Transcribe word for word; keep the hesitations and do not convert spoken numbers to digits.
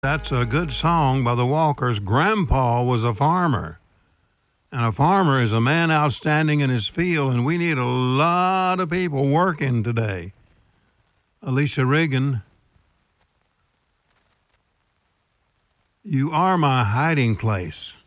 That's a good song by the Walkers. Grandpa was a farmer. And a farmer is a man outstanding in his field, and we need a lot of people working today. Alicia Reagan, you are my hiding place.